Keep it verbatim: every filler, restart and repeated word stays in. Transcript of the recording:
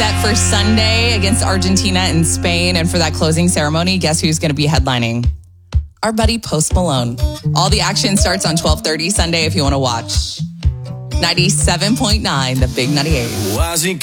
set for Sunday against Argentina and Spain. And for that closing ceremony, guess who's going to be headlining? Our buddy Post Malone. All the action starts on twelve thirty Sunday if you want to watch. ninety-seven point nine, The Big ninety-eight.